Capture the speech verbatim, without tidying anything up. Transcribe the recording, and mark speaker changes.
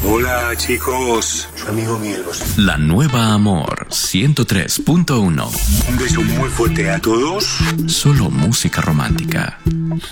Speaker 1: Hola, chicos. Su amigo Mielos.
Speaker 2: La Nueva Amor ciento tres punto uno.
Speaker 1: Un beso muy fuerte a todos.
Speaker 2: Solo música romántica.